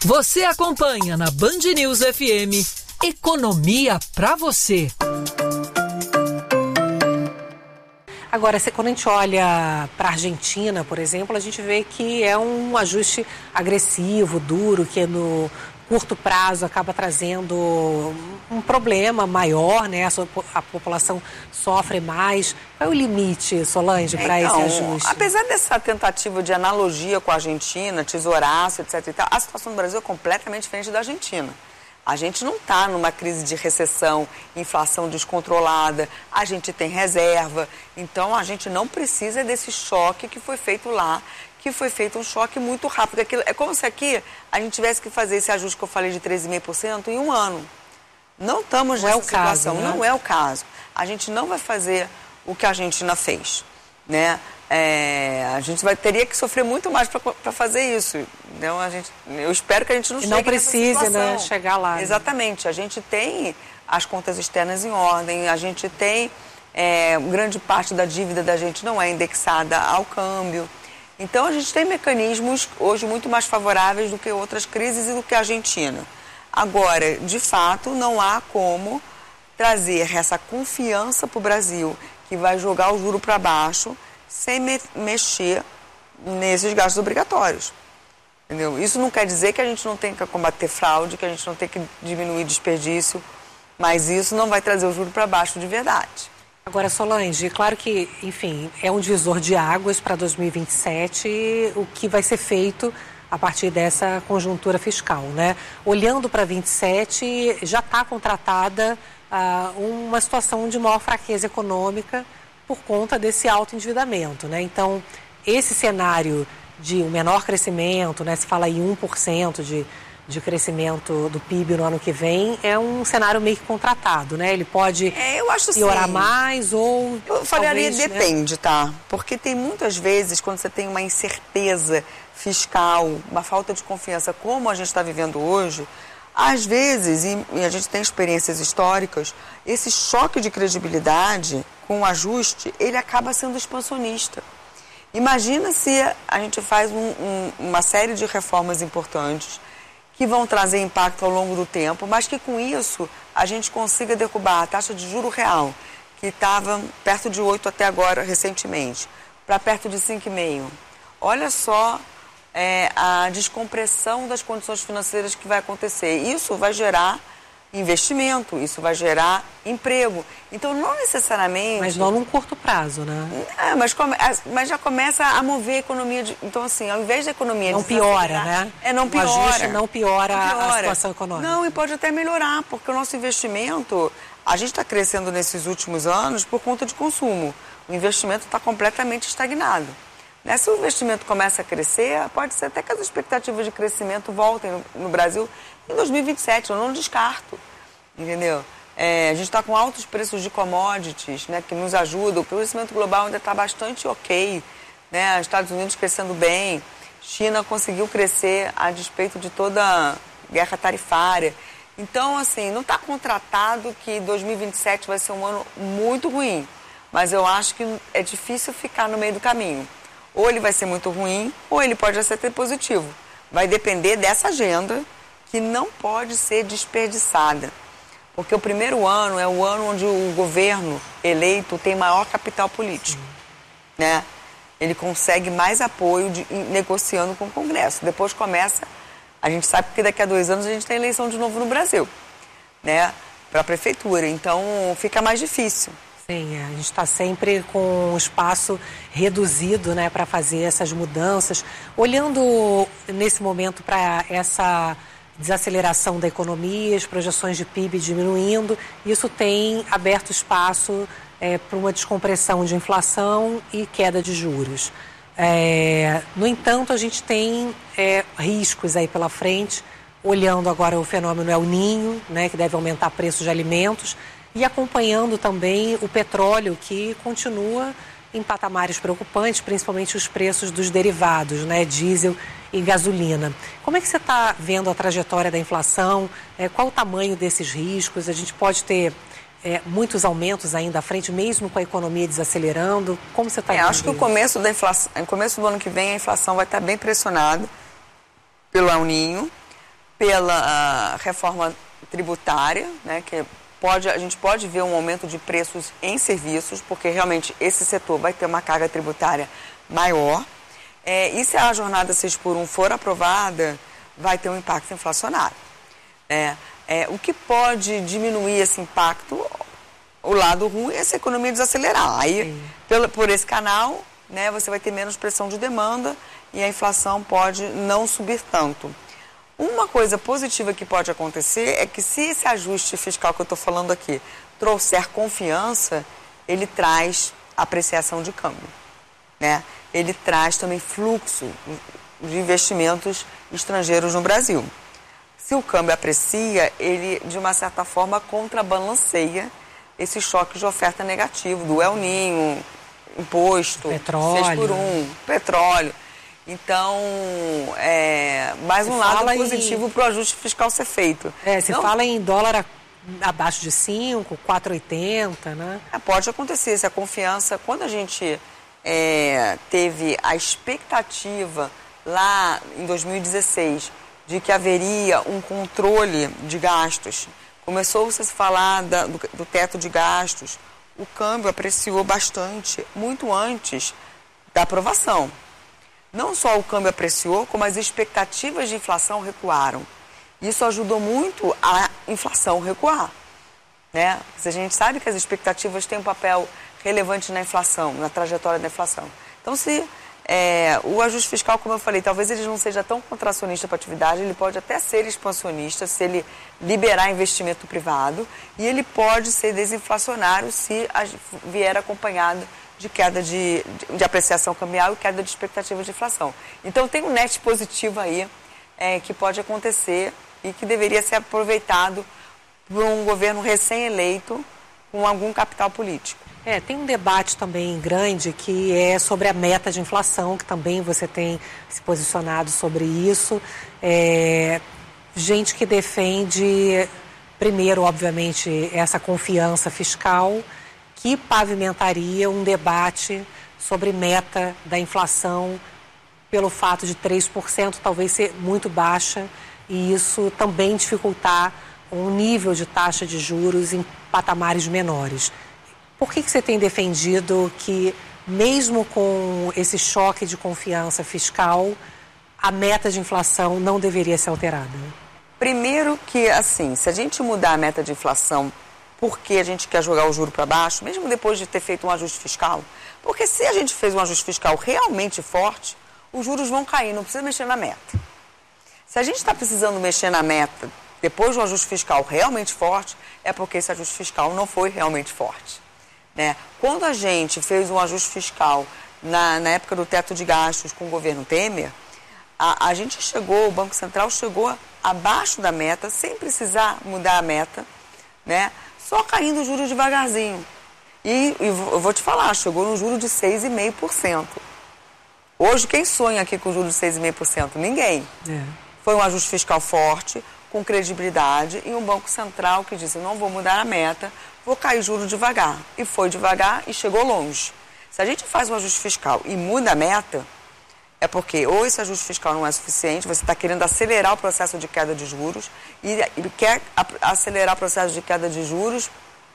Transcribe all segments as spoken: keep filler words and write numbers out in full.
Você acompanha na Band News F M Economia pra você. Agora, quando a gente olha para a Argentina, por exemplo, a gente vê que é um ajuste agressivo, duro, que no curto prazo acaba trazendo um problema maior, né? A, sua, a população sofre mais. Qual é o limite, Solange, para então, esse ajuste? Apesar dessa tentativa de analogia com a Argentina, tesouraço, etc e tal, a situação do Brasil é completamente diferente da Argentina. A gente não está numa crise de recessão, inflação descontrolada, a gente tem reserva, então a gente não precisa desse choque que foi feito lá, que foi feito um choque muito rápido. Aquilo, é como se aqui a gente tivesse que fazer esse ajuste que eu falei de treze vírgula cinco por cento em um ano. Não estamos nessa situação, não é o caso. A gente não vai fazer o que a Argentina fez, né? É, a gente vai, teria que sofrer muito mais para fazer isso. Então, a gente, eu espero que a gente não e chegue não precise, nessa situação. Né, chegar lá. Exatamente. Né? A gente tem as contas externas em ordem, a gente tem é, grande parte da dívida da gente não é indexada ao câmbio. Então, a gente tem mecanismos hoje muito mais favoráveis do que outras crises e do que a Argentina. Agora, de fato, não há como trazer essa confiança para o Brasil que vai jogar o juro para baixo sem me mexer nesses gastos obrigatórios. Entendeu? Isso não quer dizer que a gente não tem que combater fraude, que a gente não tem que diminuir desperdício, mas isso não vai trazer o juro para baixo de verdade. Agora, Solange, claro que, enfim, é um divisor de águas para dois mil e vinte e sete, o que vai ser feito a partir dessa conjuntura fiscal, né? Olhando para vinte e sete, já está contratada ah, uma situação de maior fraqueza econômica por conta desse alto endividamento, né? Então, esse cenário de um menor crescimento, né? Se fala em um por cento de, de crescimento do P I B no ano que vem, é um cenário meio que contratado, né? Ele pode é, eu acho piorar assim, mais ou... Eu falaria talvez, depende, né? tá? Porque tem muitas vezes, quando você tem uma incerteza fiscal, uma falta de confiança, como a gente está vivendo hoje, às vezes, e, e a gente tem experiências históricas, esse choque de credibilidade com o ajuste, ele acaba sendo expansionista. Imagina se a gente faz um, um, uma série de reformas importantes que vão trazer impacto ao longo do tempo, mas que com isso a gente consiga derrubar a taxa de juro real, que estava perto de oito até agora, recentemente, para perto de cinco vírgula cinco. Olha só é, a descompressão das condições financeiras que vai acontecer. Isso vai gerar investimento, isso vai gerar emprego. Então, não necessariamente... Mas não num curto prazo, né? É, mas, come... mas já começa a mover a economia. De... Então, assim, ao invés da economia... Não piora, né? É, não piora. O ajuste não piora, não piora a situação econômica. Não, e pode até melhorar, porque o nosso investimento... A gente está crescendo nesses últimos anos por conta de consumo. O investimento está completamente estagnado. Né? Se o investimento começa a crescer, pode ser até que as expectativas de crescimento voltem no, no Brasil em dois mil e vinte e sete, eu não descarto, entendeu? É, a gente está com altos preços de commodities, né, que nos ajudam. O crescimento global ainda está bastante ok, né? Estados Unidos crescendo bem, China conseguiu crescer a despeito de toda a guerra tarifária. Então, assim, não está contratado que dois mil e vinte e sete vai ser um ano muito ruim, mas eu acho que é difícil ficar no meio do caminho. Ou ele vai ser muito ruim, ou ele pode ser positivo. Vai depender dessa agenda que não pode ser desperdiçada. Porque o primeiro ano é o ano onde o governo eleito tem maior capital político. Né? Ele consegue mais apoio de, negociando com o Congresso. Depois começa, a gente sabe que daqui a dois anos a gente tem eleição de novo no Brasil, né? Para a prefeitura. Então fica mais difícil. Sim, a gente está sempre com um espaço reduzido, né, para fazer essas mudanças. Olhando nesse momento para essa desaceleração da economia, as projeções de P I B diminuindo, isso tem aberto espaço é, para uma descompressão de inflação e queda de juros. É, no entanto, a gente tem é, riscos aí pela frente, olhando agora o fenômeno El Niño, né, que deve aumentar preços de alimentos, e acompanhando também o petróleo, que continua em patamares preocupantes, principalmente os preços dos derivados, né, diesel e gasolina. Como é que você está vendo a trajetória da inflação? É, qual o tamanho desses riscos? A gente pode ter é, muitos aumentos ainda à frente, mesmo com a economia desacelerando? Como você está é, vendo? Acho que o começo da inflação, no começo do ano que vem, a inflação vai estar bem pressionada pelo El Niño. pela reforma tributária, né, que pode, a gente pode ver um aumento de preços em serviços, porque realmente esse setor vai ter uma carga tributária maior. É, e se a jornada seis por um for aprovada, vai ter um impacto inflacionário. É, é, o que pode diminuir esse impacto, o lado ruim é essa economia desacelerar. Aí, pelo, por esse canal, né, você vai ter menos pressão de demanda e a inflação pode não subir tanto. Uma coisa positiva que pode acontecer é que se esse ajuste fiscal que eu estou falando aqui trouxer confiança, ele traz apreciação de câmbio, né? Ele traz também fluxo de investimentos estrangeiros no Brasil. Se o câmbio aprecia, ele de uma certa forma contrabalanceia esse choque de oferta negativo do El Niño, imposto, petróleo. seis por um, petróleo. Então, é, mais um se lado positivo em... para o ajuste fiscal ser feito. É, se então, fala em dólar a, abaixo de cinco, quatro e oitenta, né? É, pode acontecer, se a confiança, quando a gente é, teve a expectativa lá em dois mil e dezesseis de que haveria um controle de gastos, começou-se a se falar da, do, do teto de gastos, o câmbio apreciou bastante, muito antes da aprovação. Não só o câmbio apreciou, como as expectativas de inflação recuaram. Isso ajudou muito a inflação recuar, né? A gente sabe que as expectativas têm um papel relevante na inflação, na trajetória da inflação. Então, se é, o ajuste fiscal, como eu falei, talvez ele não seja tão contracionista para a atividade, ele pode até ser expansionista se ele liberar investimento privado, e ele pode ser desinflacionário se vier acompanhado de queda de, de, de apreciação cambial e queda de expectativa de inflação. Então tem um net positivo aí é, que pode acontecer e que deveria ser aproveitado por um governo recém-eleito com algum capital político. É, tem um debate também grande que é sobre a meta de inflação, que também você tem se posicionado sobre isso. É, gente que defende, primeiro, obviamente, essa confiança fiscal, que pavimentaria um debate sobre meta da inflação pelo fato de três por cento talvez ser muito baixa e isso também dificultar um nível de taxa de juros em patamares menores. Por que que você tem defendido que, mesmo com esse choque de confiança fiscal, a meta de inflação não deveria ser alterada? Primeiro que, assim, se a gente mudar a meta de inflação porque a gente quer jogar o juro para baixo, mesmo depois de ter feito um ajuste fiscal. Porque se a gente fez um ajuste fiscal realmente forte, os juros vão cair, não precisa mexer na meta. Se a gente está precisando mexer na meta depois de um ajuste fiscal realmente forte, é porque esse ajuste fiscal não foi realmente forte, né? Quando a gente fez um ajuste fiscal na, na época do teto de gastos com o governo Temer, a, a gente chegou, o Banco Central chegou abaixo da meta, sem precisar mudar a meta, né? Só caindo o juros devagarzinho. E, e eu vou te falar, chegou no juro de seis vírgula cinco por cento. Hoje, quem sonha aqui com juros de seis vírgula cinco por cento? Ninguém. É. Foi um ajuste fiscal forte, com credibilidade, e um Banco Central que disse, não vou mudar a meta, vou cair juros devagar. E foi devagar e chegou longe. Se a gente faz um ajuste fiscal e muda a meta, é porque ou esse ajuste fiscal não é suficiente, você está querendo acelerar o processo de queda de juros e, e quer acelerar o processo de queda de juros,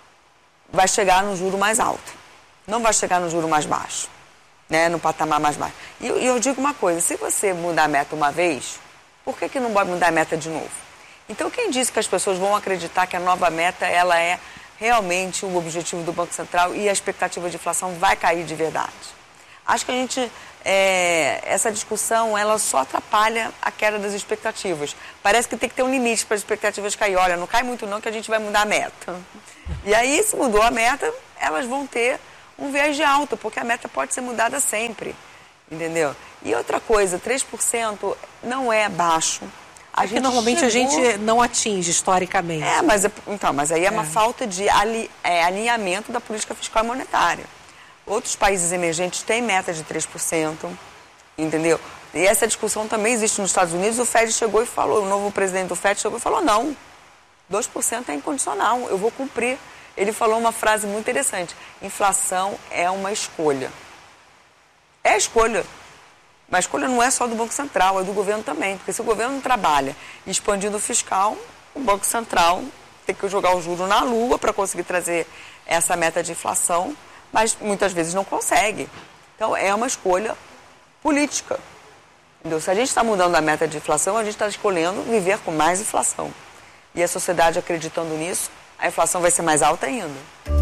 vai chegar no juro mais alto. Não vai chegar no juro mais baixo, né, no patamar mais baixo. E, e eu digo uma coisa, se você mudar a meta uma vez, por que que não pode mudar a meta de novo? Então, quem disse que as pessoas vão acreditar que a nova meta ela é realmente o objetivo do Banco Central e a expectativa de inflação vai cair de verdade? Acho que a gente... É, essa discussão, ela só atrapalha a queda das expectativas. Parece que tem que ter um limite para as expectativas cair. Olha, não cai muito não que a gente vai mudar a meta. E aí, se mudou a meta, elas vão ter um viés de alta, porque a meta pode ser mudada sempre, entendeu? E outra coisa, três por cento não é baixo. A é gente que normalmente chegou... a gente não atinge historicamente. É, mas, é, então, mas aí é, é uma falta de ali, é, alinhamento da política fiscal e monetária. Outros países emergentes têm meta de três por cento, entendeu? E essa discussão também existe nos Estados Unidos. O Fed chegou e falou, o novo presidente do Fed chegou e falou, não, dois por cento é incondicional, eu vou cumprir. Ele falou uma frase muito interessante, inflação é uma escolha. É escolha. Mas a escolha não é só do Banco Central, é do governo também. Porque se o governo não trabalha expandindo o fiscal, o Banco Central tem que jogar o juro na lua para conseguir trazer essa meta de inflação, mas muitas vezes não consegue. Então, é uma escolha política. Entendeu? Se a gente está mudando a meta de inflação, a gente está escolhendo viver com mais inflação. E a sociedade acreditando nisso, a inflação vai ser mais alta ainda.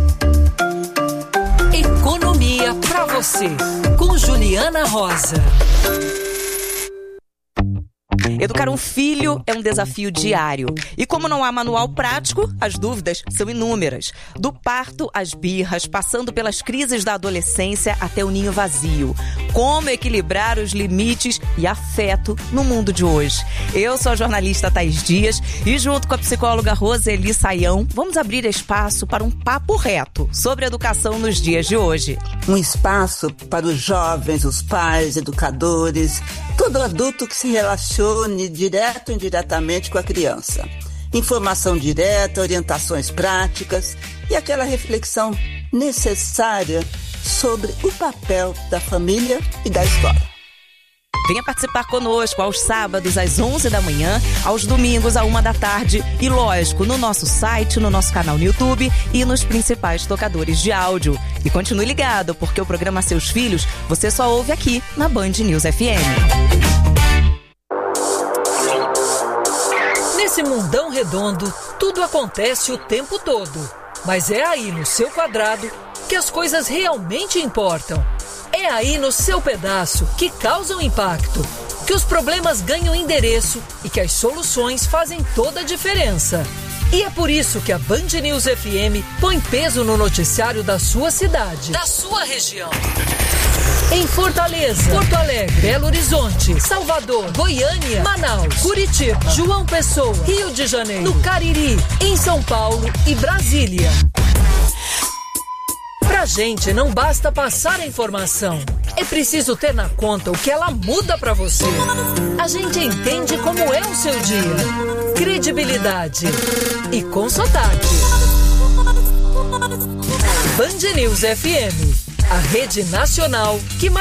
Economia pra você, com Juliana Rosa. Educar um filho é um desafio diário. E como não há manual prático, as dúvidas são inúmeras. Do parto às birras, passando pelas crises da adolescência até o ninho vazio. Como equilibrar os limites e afeto no mundo de hoje? Eu sou a jornalista Thaís Dias e junto com a psicóloga Roseli Saião, vamos abrir espaço para um papo reto sobre educação nos dias de hoje. Um espaço para os jovens, os pais, educadores, todo adulto que se relacione direto ou indiretamente com a criança. Informação direta, orientações práticas e aquela reflexão necessária sobre o papel da família e da escola. Venha participar conosco aos sábados às onze da manhã, aos domingos à uma da tarde e, lógico, no nosso site, no nosso canal no YouTube e nos principais tocadores de áudio. E continue ligado, porque o programa Seus Filhos você só ouve aqui na Band News F M. Nesse mundão redondo, tudo acontece o tempo todo. Mas é aí no seu quadrado que as coisas realmente importam. É aí no seu pedaço que causam impacto, que os problemas ganham endereço e que as soluções fazem toda a diferença. E é por isso que a Band News F M põe peso no noticiário da sua cidade, da sua região. Em Fortaleza, Porto Alegre, Belo Horizonte, Salvador, Goiânia, Manaus, Curitiba, João Pessoa, Rio de Janeiro, no Cariri, em São Paulo e Brasília. Pra gente não basta passar a informação, é preciso ter na conta o que ela muda pra você. A gente entende como é o seu dia. Credibilidade e com sotaque. Band News F M, a rede nacional que